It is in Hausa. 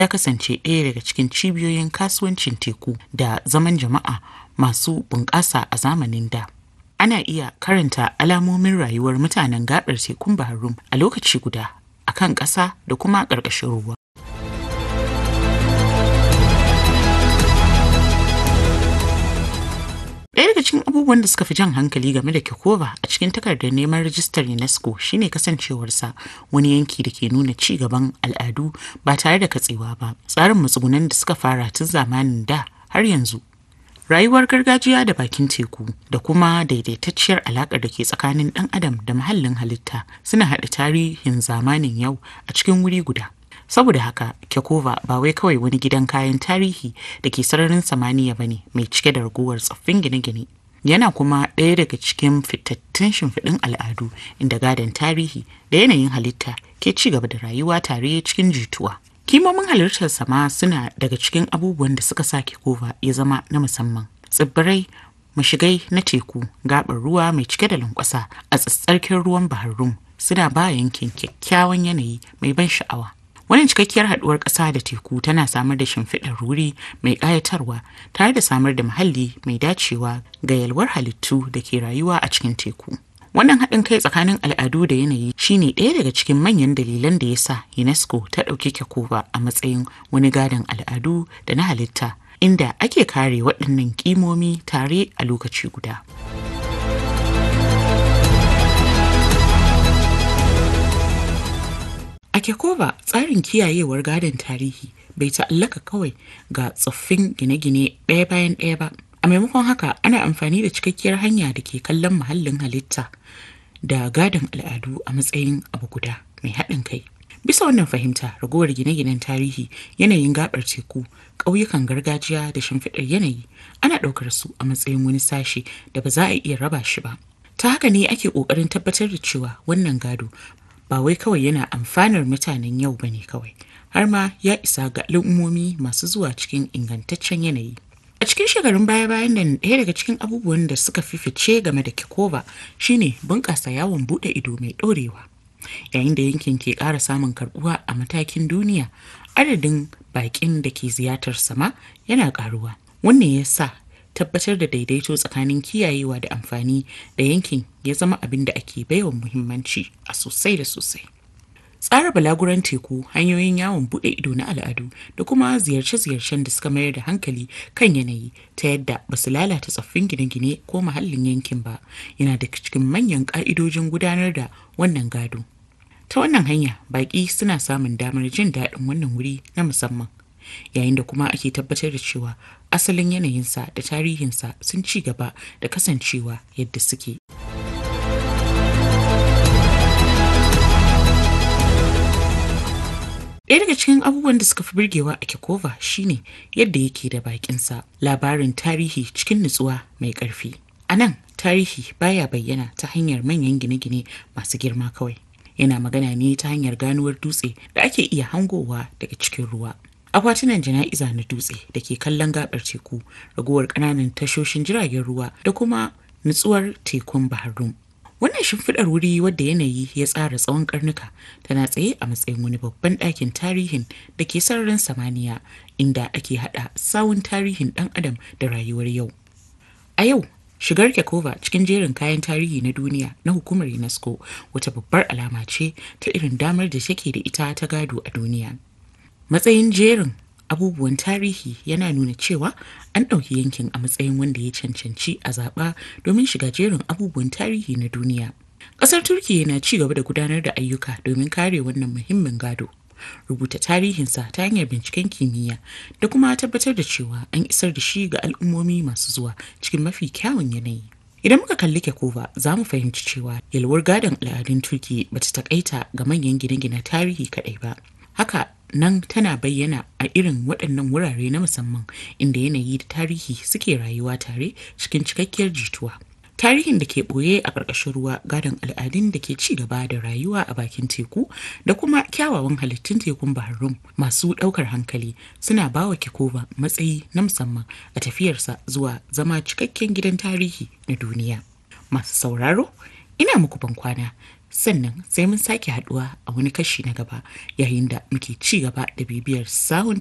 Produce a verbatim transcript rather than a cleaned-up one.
ya kasance ɗaya daga cikin cibiyoyin kasuwancin teku da zaman jama'a masu bunƙasa a zamanin da. Ana iya karanta alamomin rayuwar mutanen gaɓar tekun Bahar Rum a lokaci guda a kan ƙasa da kuma ƙarƙashin ruwa. Ɗaya daga cikin abubuwan da suka fi jan hankali game da Kekova a cikin takardar neman rajistar UNESCO shine kasancewarsa wani yanki da ke nuna ci gaban al'adu ba tare da katsewa ba. Tsarin matsugunan da suka fara tun zamanin da har yanzu. Rayuwar gargajiya da bakin teku da kuma daidaitacciyar alaƙar da ke tsakanin ɗan adam da muhallin halitta suna haɗa tarihin zamanin yau a cikin wuri guda. Saboda haka, Kekova ba wai kawai wani gidan kayan tarihi da ke sararin samaniya ba ne mai cike da raguwar tsoffin gine-gine. Yana kuma ɗaya daga cikin fitattun shimfiɗin al'adu inda gadon tarihi da yanayin halitta ke ci gaba da rayuwa tare cikin jituwa. Kimomin halittar sama suna daga cikin abubuwan da suka sa Kekova ya zama na musamman. Tsibbirai, mashigai na teku, gaɓar ruwa mai cike da lankwasa a tsatsarkin ruwan Bahar Rum suna ba yankin kyakkyawan yanayi mai ban sha'awa. Wannan cikakkiyar haɗuwar ƙasa da teku tana samar da shimfiɗar wuri mai ƙayatarwa tare da samar da muhalli mai dacewa ga yalwar halittu da ke rayuwa a cikin teku. Wannan haɗin kai tsakanin al'adu da yanayi shine ɗaya daga cikin manyan dalilan da ya sa UNESCO ta ɗauki Kekova a matsayin wani gadon al'adu da na halitta, inda ake kare waɗannan ƙimomi tare a lokaci guda. A Kekova, tsarin kiyayewar gadon tarihi bai ta'allaka kawai ga tsoffin gine-gine ɗaya bayan ɗaya ba. A maimakon haka, ana amfani da cikakkiyar hanya da ke kallon muhallin halitta da gadon al'adu a matsayin abu guda mai haɗin kai. Bisa wannan fahimta, ragowar gine-ginen tarihi, yanayin gaɓar teku, ƙauyukan gargajiya da shimfiɗar yanayi ana ɗaukar su a matsayin wani sashe da ba za a iya raba shi ba. Ta haka ne ake ƙoƙarin tabbatar da cewa wannan gado ba wai kawai yana amfanar mutanen yau ba ne kawai, har ma ya isa ga al'ummomi masu zuwa cikin ingantaccen yanayi. A cikin shekarun baya-bayan nan, ɗaya daga cikin abubuwan da suka fi fice game da Kekova shine bunƙasa yawon buɗe ido mai ɗorewa. Yayin da yankin ke ƙara samun karɓuwa a matakin duniya, adadin baƙin da ke ziyartar sama yana ƙaruwa. Wannan ya sa tabbatar da daidaito tsakanin kiyayewa da amfani da yankin ya zama abin da ake baiwa muhimmanci a sosai da sosai. Tsara balaguran teku, hanyoyin yawon buɗe ido na al'adu da kuma ziyarce-ziyarcen da suka mayar da hankali kan yanayi ta yadda ba su lalata tsoffin gine-gine ko muhallin yankin ba yana daga cikin manyan ƙa'idojin gudanar da wannan gado. Ta wannan hanya, baƙi suna samun damar jin daɗin wannan wuri na musamman, yayin da kuma ake tabbatar da cewa asalin yanayinsa da tarihinsa sun ci gaba da kasancewa yadda suke. Ɗaya daga cikin abubuwan da suka fi birgewa a Kekova shine yadda yake da bakinsa labarin tarihi cikin nutsuwa mai ƙarfi. A nan, tarihi baya bayyana ta hanyar manyan gine-gine masu girma kawai. Yana magana ne ta hanyar ganuwar dutse da ake iya hangowa daga cikin ruwa. Akwatunan jana'iza na dutse da ke kallon gaɓar teku, ragowar ƙananan tashoshin jiragen ruwa da kuma nutsuwar tekun Bahar Rum. Wannan shimfiɗar wuri wadda yanayi ya tsara tsawon karnuka tana tsaye a matsayin wani babban ɗakin tarihin da ke sararin samaniya inda ake haɗa sawun tarihin ɗan adam da rayuwar yau. A yau, shigar Kekova cikin jerin kayan tarihi na duniya na hukumar UNESCO wata babbar alama ce ta irin damar da take da ita ta gado a duniya. Matsayin jerin abubuwan tarihi yana nuna cewa an ɗauki yankin a matsayin wanda ya cancanci a zaɓa domin shiga jerin abubuwan tarihi na duniya. Ƙasar Turkiyya na ci gaba da gudanar da ayyuka domin kare wannan muhimmin gado, rubuta tarihinsa ta hanyar binciken kimiyya da kuma tabbatar da cewa an isar da shi ga al'ummomi masu zuwa cikin mafi kyawun yanayi. Idan muka kalli Kekova, za mu fahimci cewa yalwar gadon al'adun Turkiyya ba ta taƙaita ga manyan gine-gine tarihi kaɗai ba. Haka nan tana bayyana a irin waɗannan wurare na musamman inda yanayi da tarihi suke rayuwa tare cikin cikakkiyar jituwa. Tarihin da ke ɓoye a ƙarƙashin ruwa, gadon al'adun da ke ci gaba da rayuwa a bakin teku da kuma kyawawan halittun tekun Bahar Rum masu ɗaukar hankali suna ba wa Kekova matsayi na musamman a tafiyarsa zuwa zama cikakken gidan tarihi na duniya. Masu sauraro, ina muku ban kwana sannan sai mun sake haduwa a wani kashi na gaba yayin da muke ci gaba da bibiyar sahun